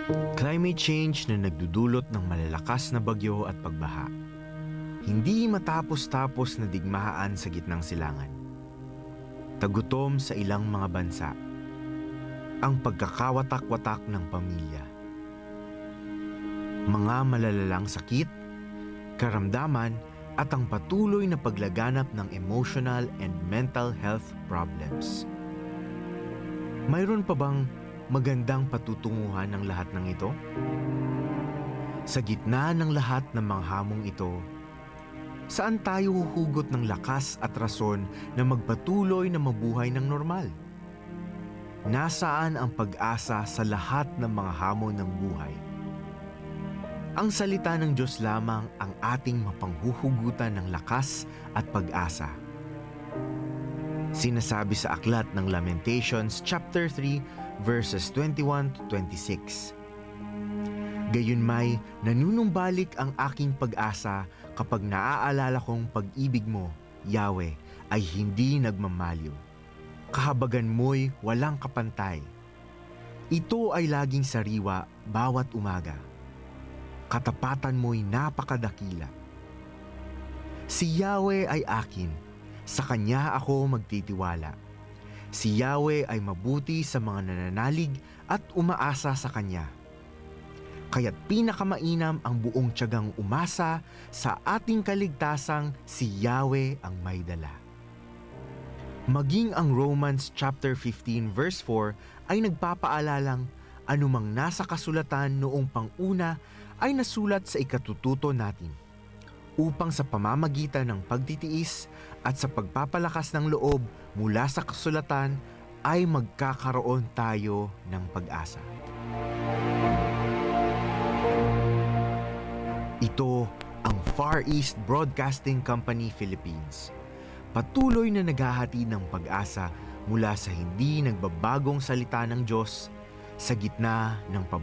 Climate change na nagdudulot ng malalakas na bagyo at pagbaha. Hindi matapos-tapos na digmaan sa gitnang silangan. Tagutom sa ilang mga bansa. Ang pagkakawatak-watak ng pamilya. Mga malalalang sakit, karamdaman at ang patuloy na paglaganap ng emotional and mental health problems. Mayroon pa bang magandang patutunguhan ng lahat ng ito? Sa gitna ng lahat ng mga hamong ito, saan tayo huhugot ng lakas at rason na magpatuloy na mabuhay ng normal? Nasaan ang pag-asa sa lahat ng mga hamon ng buhay? Ang salita ng Diyos lamang ang ating mapanghuhugutan ng lakas at pag-asa. Sinasabi sa aklat ng Lamentations chapter 3 verses 21 to 26. Gayunmay, nanunumbalik ang aking pag-asa kapag naaalala kong pag-ibig mo, Yahweh, ay hindi nagmamaliw. Kahabagan mo'y walang kapantay. Ito ay laging sariwa bawat umaga. Katapatan mo'y napakadakila. Si Yahweh ay akin, sa Kanya ako magtitiwala. Si Yahweh ay mabuti sa mga nananalig at umaasa sa Kanya. Kaya't pinakamainam ang buong tiyagang umasa sa ating kaligtasang si Yahweh ang may dala. Maging ang Romans chapter 15 verse 4 ay nagpapaalalang anumang nasa kasulatan noong panguna ay nasulat sa ikatututo natin, upang sa pamamagitan ng pagtitiis at sa pagpapalakas ng loob mula sa kasulatan ay magkakaroon tayo ng pag-asa. Ito ang Far East Broadcasting Company Philippines. Patuloy na naghahatid ng pag-asa mula sa hindi nagbabagong salita ng Diyos sa gitna ng